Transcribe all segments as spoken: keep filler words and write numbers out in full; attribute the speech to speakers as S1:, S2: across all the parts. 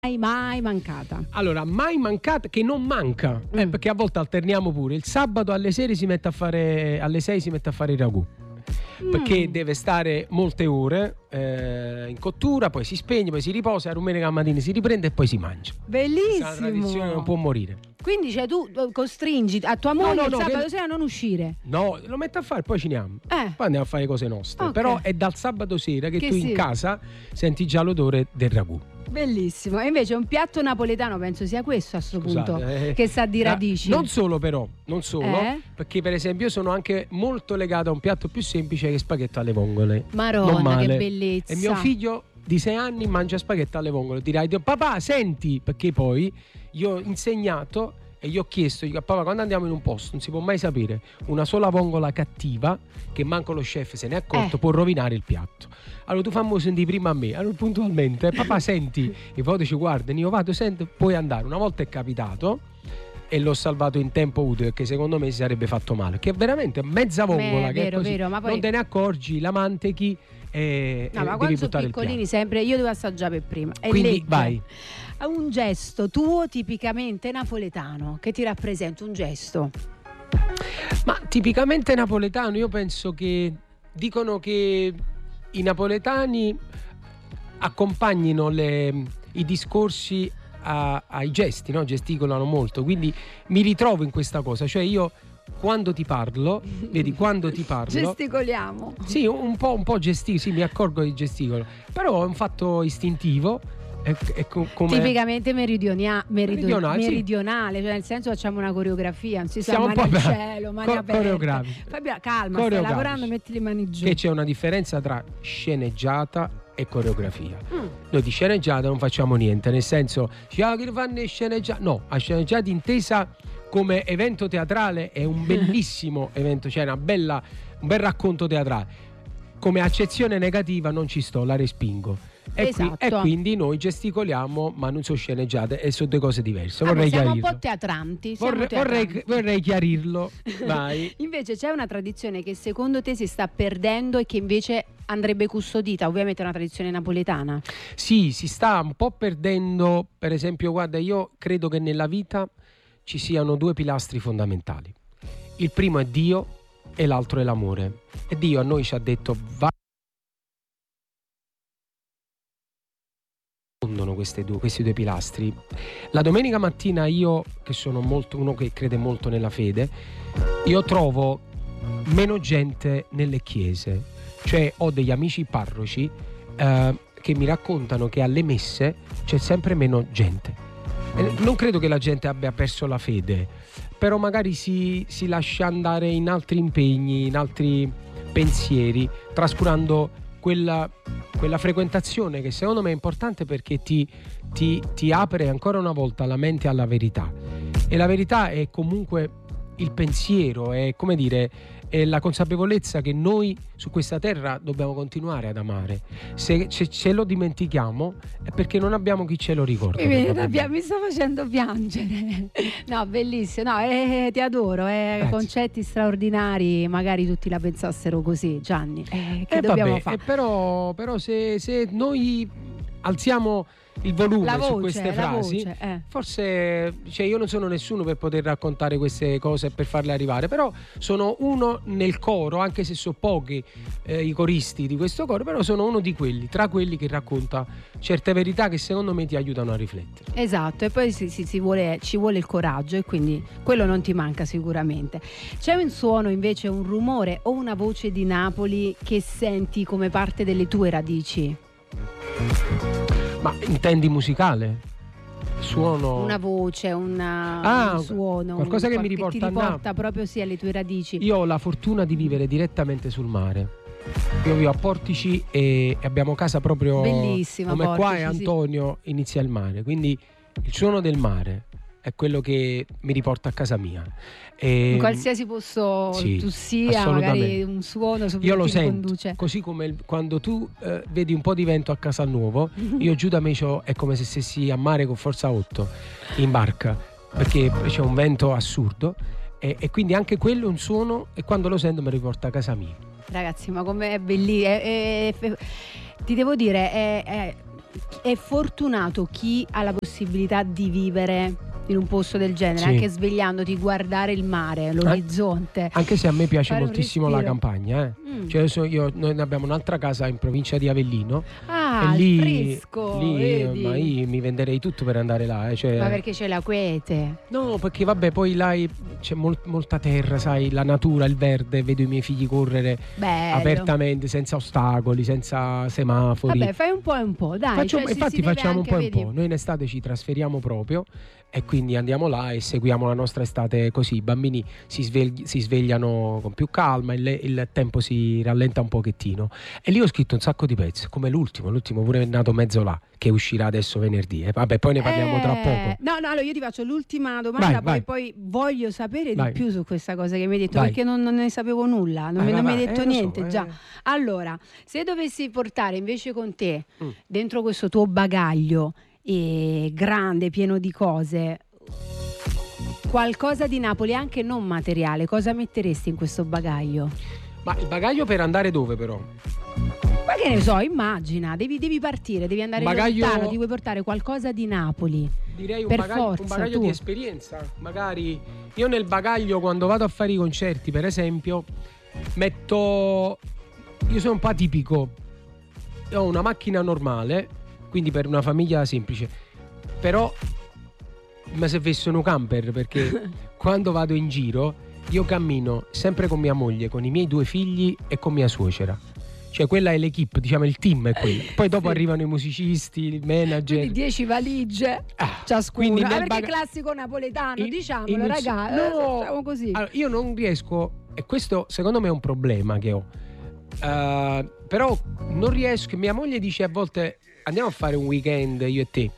S1: mai, mai mancata.
S2: Allora, mai mancata, che non manca, mm. eh, perché a volte alterniamo pure. Il sabato alle sei si mette a fare, alle sei si mette a fare il ragù. Perché mm. deve stare molte ore eh, in cottura, poi si spegne, poi si riposa, a domenica mattina si riprende e poi si mangia.
S1: Bellissimo.
S2: La tradizione non può morire.
S1: Quindi cioè, tu costringi a tua moglie no, no,
S2: il
S1: no, sabato
S2: che...
S1: sera a non uscire?
S2: No, lo metto a fare, poi ciniamo.
S1: Eh.
S2: Poi andiamo a fare cose nostre.
S1: Okay.
S2: Però è dal sabato sera che, che tu sì. in casa senti già l'odore del ragù.
S1: Bellissimo. E invece un piatto napoletano penso sia questo a questo punto,
S2: eh,
S1: che sa di radici.
S2: Non solo però, non solo,
S1: eh?
S2: perché per esempio io sono anche molto legato a un piatto più semplice che spaghetto alle vongole.
S1: Maronna, che bellezza.
S2: E mio figlio di sei anni mangia spaghetto alle vongole. Dirai, papà, senti, perché poi io ho insegnato e gli ho chiesto, dico, papà, quando andiamo in un posto non si può mai sapere, una sola vongola cattiva che manco lo chef se ne è accorto eh. può rovinare il piatto. Allora tu fammi sentire prima a me. Allora puntualmente, papà senti, i poi ci guardano, io vado, sento, puoi andare. Una volta è capitato e l'ho salvato in tempo utile, perché secondo me si sarebbe fatto male, che è veramente mezza vongola. Beh, che vero, è così, vero, ma poi... non te ne accorgi, la mantechi e,
S1: no,
S2: e
S1: ma quando sono piccolini sempre io devo assaggiare per prima. E
S2: quindi
S1: legge.
S2: Vai.
S1: Un gesto tuo tipicamente napoletano che ti rappresenta, un gesto.
S2: Ma tipicamente napoletano, io penso che dicono che i napoletani accompagnino le, i discorsi a, ai gesti, no? Gesticolano molto, quindi mi ritrovo in questa cosa, cioè io quando ti parlo, vedi, quando ti parlo
S1: gesticoliamo.
S2: Sì, un po', un po' gesticolo, sì, mi accorgo di gesticolo, però è un fatto istintivo. È, è co-
S1: tipicamente meridonia- merido-
S2: meridionale,
S1: meridionale sì. Cioè nel senso facciamo una coreografia, non si sa,
S2: siamo
S1: mani
S2: un po'
S1: al cielo, mani
S2: co-
S1: aperte. Fabio, calma, stai lavorando, metti le mani giù.
S2: Che c'è una differenza tra sceneggiata e coreografia. Mm. Noi di sceneggiata non facciamo niente, nel senso, ah, che fanno sceneggiata? No, a sceneggiata intesa come evento teatrale è un bellissimo evento, cioè una bella, un bel racconto teatrale. Come accezione negativa non ci sto, la respingo. E,
S1: esatto.
S2: qui, e quindi noi gesticoliamo, ma non sono sceneggiate e sono due cose diverse.
S1: Ah,
S2: vorrei
S1: siamo
S2: chiarirlo.
S1: un po' teatranti. Siamo
S2: vorrei,
S1: teatranti.
S2: Vorrei, vorrei chiarirlo. Vai.
S1: Invece c'è una tradizione che secondo te si sta perdendo e che invece andrebbe custodita, ovviamente è una tradizione napoletana.
S2: Sì, si sta un po' perdendo. Per esempio, guarda, io credo che nella vita ci siano due pilastri fondamentali. Il primo è Dio e l'altro è l'amore. E Dio a noi ci ha detto va. Queste due, questi due pilastri. La domenica mattina io, che sono molto uno che crede molto nella fede, io trovo meno gente nelle chiese, cioè ho degli amici parroci eh, che mi raccontano che alle messe c'è sempre meno gente. E non credo che la gente abbia perso la fede, però magari si, si lascia andare in altri impegni, in altri pensieri, trascurando quella, quella frequentazione che secondo me è importante, perché ti, ti, ti apre ancora una volta la mente alla verità, e la verità è comunque il pensiero, è come dire, è la consapevolezza che noi su questa terra dobbiamo continuare ad amare. Se, se ce lo dimentichiamo è perché non abbiamo chi ce lo ricorda.
S1: Mi, mi sta facendo piangere. No, bellissimo, no, eh, ti adoro, eh, concetti straordinari, magari tutti la pensassero così, Gianni. Eh, che
S2: eh,
S1: dobbiamo
S2: vabbè,
S1: fare?
S2: Eh, però, però se, se noi alziamo il volume
S1: voce,
S2: su queste frasi,
S1: voce, eh.
S2: forse, cioè, io non sono nessuno per poter raccontare queste cose e per farle arrivare, però sono uno nel coro, anche se sono pochi eh, i coristi di questo coro, però sono uno di quelli, tra quelli che racconta certe verità che secondo me ti aiutano a riflettere.
S1: Esatto, e poi si, si, si vuole, ci vuole il coraggio, e quindi quello non ti manca sicuramente. C'è un suono invece, un rumore o una voce di Napoli che senti come parte delle tue radici?
S2: Ma intendi musicale? Suono?
S1: Una voce, una,
S2: ah,
S1: un suono,
S2: qualcosa
S1: un,
S2: che mi
S1: che
S2: riporta,
S1: ti riporta
S2: a
S1: proprio sì alle tue radici.
S2: Io ho la fortuna di vivere direttamente sul mare. Io vivo a Portici e abbiamo casa proprio
S1: bellissima,
S2: come
S1: Portici,
S2: qua e Antonio sì. Inizia il mare, quindi il suono del mare è quello che mi riporta a casa mia. E,
S1: in qualsiasi posto
S2: sì,
S1: tu sia, magari un suono
S2: io lo
S1: ti
S2: sento,
S1: conduce.
S2: Così come il, quando tu eh, vedi un po' di vento a Casalnuovo, io giù da me è come se stessi a mare con Forza otto in barca, perché c'è un vento assurdo, e, e quindi anche quello è un suono, e quando lo sento mi riporta a casa mia.
S1: Ragazzi, ma com'è bellissimo, ti devo dire, è, è è fortunato chi ha la possibilità di vivere in un posto del genere,
S2: Sì.
S1: anche svegliandoti, guardare il mare, l'orizzonte.
S2: Anche se a me piace
S1: Fare un
S2: moltissimo la
S1: respiro.
S2: campagna, eh.
S1: Mm.
S2: Cioè adesso io, noi abbiamo un'altra casa in provincia di Avellino.
S1: Ah,
S2: e lì,
S1: fresco,
S2: lì
S1: vedi?
S2: ma io mi venderei tutto per andare là. eh, Cioè,
S1: Ma perché c'è la quiete?
S2: no, perché vabbè, poi là è- c'è mol- molta terra, sai, la natura, il verde, vedo i miei figli correre
S1: Bello.
S2: apertamente, senza ostacoli, senza semafori.
S1: Vabbè, fai un po' e un po', dai.
S2: Facciamo-
S1: cioè, si-
S2: infatti
S1: si deve
S2: facciamo un
S1: anche,
S2: po' e un
S1: vedi,
S2: po'. Noi in estate ci trasferiamo proprio e quindi andiamo là e seguiamo la nostra estate così. I bambini si, svegli- si svegliano con più calma, il, il tempo si rallenta un pochettino. E lì ho scritto un sacco di pezzi, come l'ultimo, l'ultimo pure è nato mezzo là, che uscirà adesso venerdì. eh. Vabbè, poi ne parliamo
S1: Eh,
S2: tra poco.
S1: No, no, allora io ti faccio l'ultima domanda,
S2: Vai,
S1: poi,
S2: vai.
S1: poi voglio sapere
S2: Vai.
S1: di più su questa cosa che mi hai detto,
S2: Vai.
S1: perché non, non ne sapevo nulla, non,
S2: Vai,
S1: me-
S2: vai,
S1: non mi hai
S2: vai.
S1: detto
S2: Eh, lo so,
S1: niente
S2: eh.
S1: già. Allora, se dovessi portare invece con te,
S2: Mm.
S1: dentro questo tuo bagaglio eh, grande, pieno di cose, qualcosa di Napoli, anche non materiale, cosa metteresti in questo bagaglio?
S2: Ma il bagaglio per andare dove però?
S1: Ma che ne so, immagina, devi, devi partire, devi andare
S2: Bagaglio-
S1: lontano, ti vuoi portare qualcosa di Napoli.
S2: Direi un
S1: Per
S2: bagaglio, un
S1: forza,
S2: bagaglio
S1: tu.
S2: di esperienza. Magari io nel bagaglio, quando vado a fare i concerti, per esempio, metto. Io sono un po' atipico. Ho una macchina normale, quindi per una famiglia semplice. Però mi servisse un camper, perché quando vado in giro io cammino sempre con mia moglie, con i miei due figli e con mia suocera. Cioè quella è l'equipe, diciamo il team è quello. Poi dopo
S1: Sì.
S2: arrivano i musicisti, il manager.
S1: Quindi dieci valigie
S2: Ah,
S1: ciascuno.
S2: quindi
S1: Ah,
S2: nel
S1: perché è
S2: baga-
S1: classico napoletano,
S2: In-
S1: diciamolo,
S2: in un-
S1: ragazzi.
S2: no.
S1: Facciamo così.
S2: Allora, io non riesco, e questo secondo me è un problema che ho. Uh, però non riesco. Mia moglie dice a volte andiamo a fare un weekend io e te,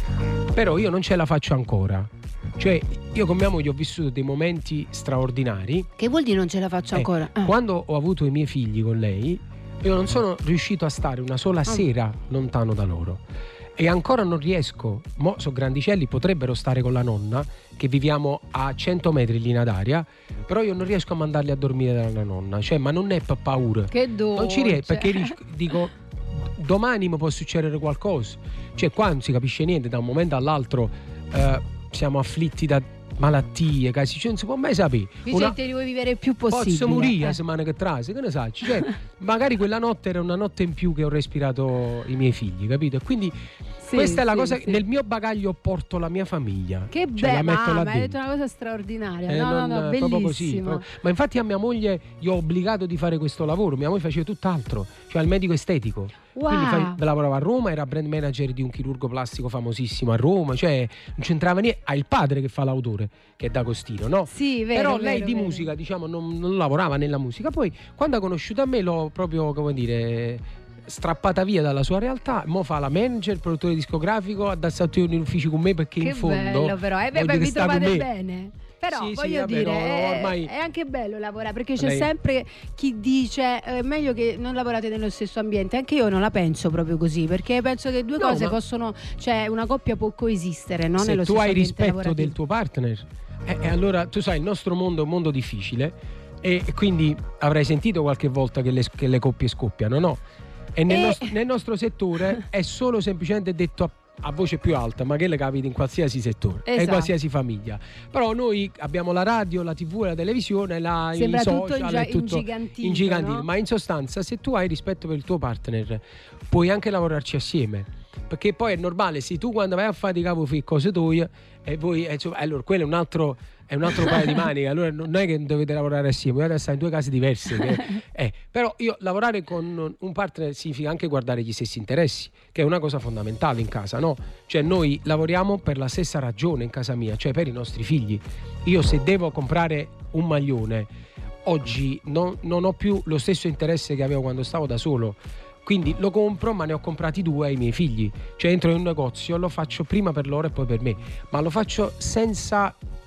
S2: però io non ce la faccio ancora. Cioè io con mia moglie ho vissuto dei momenti straordinari.
S1: Che vuol dire non ce la faccio
S2: Eh,
S1: ancora? Ah.
S2: Quando ho avuto i miei figli con lei, io non sono riuscito a stare una sola sera lontano da loro. E ancora non riesco. Mo sono grandicelli, potrebbero stare con la nonna, che viviamo a cento metri in linea d'aria, però io non riesco a mandarli a dormire dalla nonna. Cioè, ma non è per paura.
S1: Che dolce.
S2: Non ci riesco, perché ris- dico, domani mi può succedere qualcosa. Cioè, qua non si capisce niente, da un momento all'altro eh, siamo afflitti da malattie, casi, cioè, non si può mai sapere.
S1: Qui
S2: Una-
S1: cerchi di vuoi vivere il più possibile.
S2: Posso morire la
S1: Eh.
S2: settimana che trase, che ne sai? Cioè, magari quella notte era una notte in più che ho respirato i miei figli, capito? E quindi
S1: Sì,
S2: questa è la
S1: sì,
S2: cosa.
S1: sì.
S2: Nel mio bagaglio porto la mia famiglia.
S1: Che
S2: Cioè, la
S1: bello,
S2: metto là
S1: ma hai detto
S2: dentro.
S1: una cosa straordinaria.
S2: Eh,
S1: no,
S2: non-
S1: no, no,
S2: proprio così,
S1: bellissimo.
S2: proprio. Ma infatti a mia moglie io ho obbligato di fare questo lavoro. Mia moglie faceva tutt'altro, cioè il medico estetico.
S1: Wow.
S2: Quindi fa- lavorava a Roma, era brand manager di un chirurgo plastico famosissimo a Roma, cioè non c'entrava niente. Ha il padre che fa l'autore, che è D'Agostino, no?
S1: Sì, vero,
S2: Però
S1: vero,
S2: lei di
S1: vero.
S2: musica, diciamo, non, non lavorava nella musica. Poi quando ha conosciuto a me l'ho proprio, come dire, strappata via dalla sua realtà. Mo fa la manager, produttore discografico, ha dato in ufficio con me, perché
S1: Che
S2: in fondo
S1: bello però, eh, beh,
S2: vuol
S1: beh,
S2: dire
S1: vi
S2: che sta con
S1: trovate
S2: me.
S1: bene. Però
S2: Sì, sì,
S1: voglio
S2: vabbè,
S1: dire,
S2: no,
S1: è,
S2: ormai-
S1: è anche bello lavorare, perché c'è
S2: Lei-
S1: sempre chi dice è meglio che non lavorate nello stesso ambiente. Anche io non la penso proprio così, perché penso che due
S2: No,
S1: cose
S2: ma-
S1: possono, cioè una coppia può coesistere, no?
S2: Se
S1: nello
S2: tu
S1: stesso
S2: hai
S1: ambiente
S2: rispetto
S1: lavorativo.
S2: del tuo partner, e eh, allora tu sai, il nostro mondo è un mondo difficile, e, e quindi avrai sentito qualche volta che le, che le coppie scoppiano, no? E nel,
S1: E-
S2: nos- nel nostro settore è solo semplicemente detto a, a voce più alta, ma che le capita in qualsiasi settore e
S1: Esatto.
S2: qualsiasi famiglia. Però noi abbiamo la radio, la tivù, la televisione, la,
S1: Sembra
S2: i
S1: tutto
S2: social,
S1: ingia-
S2: è tutto
S1: ingigantito,
S2: ingigantito.
S1: no?
S2: Ma in sostanza, se tu hai rispetto per il tuo partner, puoi anche lavorarci assieme. Perché poi è normale, se tu quando vai a fare di capo fai cose tue e voi, eh, insomma, allora quello è un altro, è un altro paio di maniche. Allora non è che dovete lavorare assieme, dovete stare in due case diverse. Che, eh, però io lavorare con un partner significa anche guardare gli stessi interessi, che è una cosa fondamentale in casa, no? Cioè noi lavoriamo per la stessa ragione in casa mia, cioè per i nostri figli. Io se devo comprare un maglione oggi non, non ho più lo stesso interesse che avevo quando stavo da solo. Quindi lo compro, ma ne ho comprati due ai miei figli. Cioè entro in un negozio, lo faccio prima per loro e poi per me. Ma lo faccio senza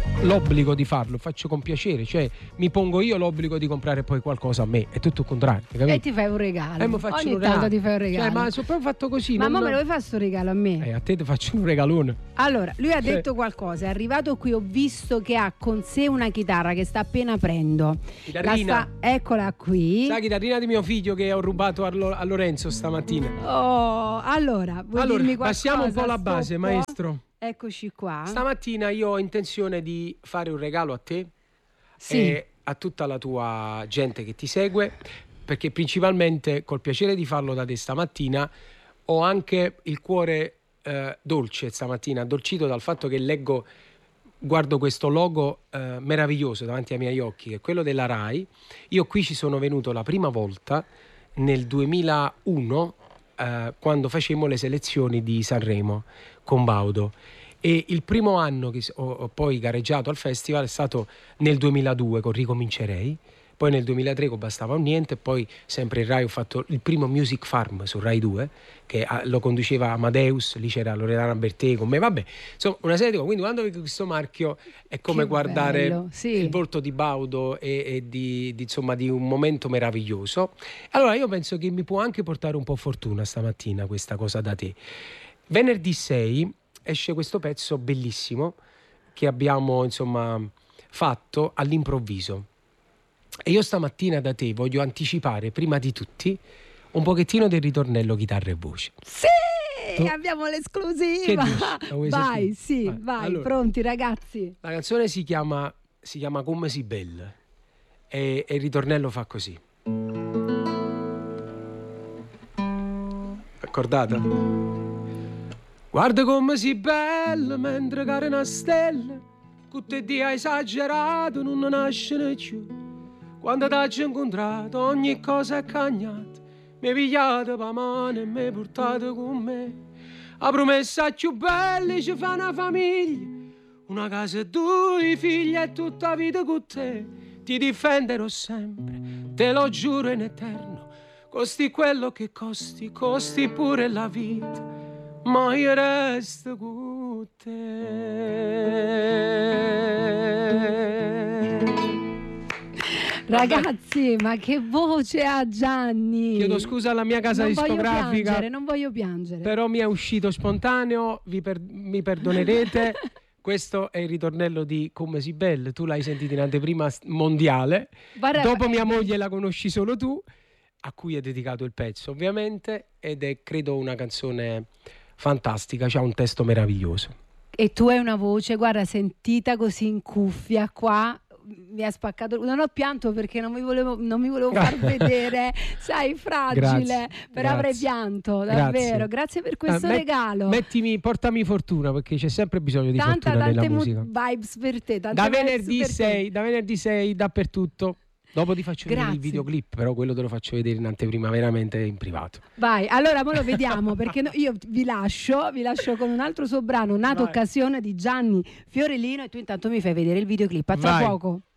S2: l'obbligo di farlo, faccio con piacere, cioè mi pongo io l'obbligo di comprare poi qualcosa a me, è tutto il contrario, capito?
S1: E ti fai un regalo.
S2: Eh, mi faccio
S1: Ogni
S2: un
S1: tanto
S2: regalo.
S1: ti fai un regalo.
S2: Cioè, ma sono proprio fatto così.
S1: Ma
S2: non...
S1: mo me lo vuoi fare sto regalo a me?
S2: Eh, a te ti faccio un regalone.
S1: Allora, lui ha
S2: Cioè...
S1: detto qualcosa, è arrivato qui, ho visto che ha con sé una chitarra che sta appena prendendo.
S2: Chitarrina.
S1: Sta... Eccola qui.
S2: La chitarrina di mio figlio che ho rubato a, Lo- a Lorenzo stamattina.
S1: Oh, allora, vuoi
S2: allora,
S1: dirmi qualcosa?
S2: passiamo un po' la base,
S1: Stoppo?
S2: maestro.
S1: Eccoci qua.
S2: Stamattina io ho intenzione di fare un regalo a te
S1: Sì.
S2: e a tutta la tua gente che ti segue, perché principalmente col piacere di farlo da te stamattina ho anche il cuore eh, dolce stamattina, addolcito dal fatto che leggo, guardo questo logo eh, meraviglioso davanti ai miei occhi, che è quello della Rai. Io qui ci sono venuto la prima volta nel duemilauno eh, quando facemmo le selezioni di Sanremo con Baudo, e il primo anno che ho, ho poi gareggiato al festival è stato nel duemiladue con Ricomincerei, poi nel duemilatré con Bastava un Niente, poi sempre in Rai ho fatto il primo Music Farm su Rai due che ah, lo conduceva Amadeus, lì c'era Loredana Bertè con me, vabbè, insomma una serie di cose. Quindi quando vedi questo marchio è come
S1: Che
S2: guardare
S1: bello, sì.
S2: il volto di Baudo e, e di, di, insomma, di un momento meraviglioso. Allora io penso che mi può anche portare un po' fortuna stamattina questa cosa da te. Venerdì sei esce questo pezzo bellissimo che abbiamo insomma fatto all'improvviso, e io stamattina da te voglio anticipare prima di tutti un pochettino del ritornello chitarra e voce.
S1: Sì,
S2: Tu?
S1: abbiamo l'esclusiva.
S2: Che dici? La vuoi
S1: Vai,
S2: sentire?
S1: sì,
S2: Vai.
S1: vai,
S2: Allora,
S1: pronti ragazzi.
S2: la canzone si chiama si chiama Come si bella e, e il ritornello fa così. Accordata? Guarda come si bella mentre cade una stella, tutti i dia esagerato non nasce più. Quando t'ho incontrato ogni cosa è cagnata, mi pigliate per mano e mi portate con me. La promessa più bella ci fa una famiglia, una casa e due figli e tutta la vita con te. Ti difenderò sempre, te lo giuro in eterno, costi quello che costi, costi pure la vita, ma io resto con te.
S1: Ragazzi, ma che voce ha Gianni!
S2: Chiedo scusa alla mia casa
S1: non
S2: discografica.
S1: Voglio piangere, non voglio piangere.
S2: Però mi è uscito spontaneo, vi per- mi perdonerete. Questo è il ritornello di Come si belle. Tu l'hai sentito in anteprima mondiale.
S1: Guarda,
S2: Dopo mia
S1: eh,
S2: moglie la conosci solo tu, a cui è dedicato il pezzo ovviamente, ed è credo una canzone fantastica, c'ha un testo meraviglioso.
S1: E tu hai una voce, guarda, sentita così in cuffia qua, mi ha spaccato, non ho pianto perché non mi volevo, non mi volevo far vedere, sai, fragile,
S2: Grazie,
S1: però avrei
S2: grazie.
S1: pianto, davvero.
S2: Grazie.
S1: Grazie per questo
S2: Eh, met-
S1: regalo.
S2: Mettimi, portami fortuna, perché c'è sempre bisogno di
S1: Tanta,
S2: fortuna nella
S1: tante mu-
S2: musica.
S1: vibes per te, tante
S2: Da
S1: vibes
S2: venerdì
S1: per te.
S2: sei, da venerdì sei dappertutto. Dopo ti faccio vedere il
S1: Grazie.
S2: videoclip, però quello te lo faccio vedere in anteprima, veramente in privato.
S1: Vai, allora mo lo vediamo perché no- io vi lascio, vi lascio con un altro suo brano, Nata
S2: Vai.
S1: Occasione di Gianni Fiorellino, e tu intanto mi fai vedere il videoclip. A tra
S2: Vai.
S1: poco.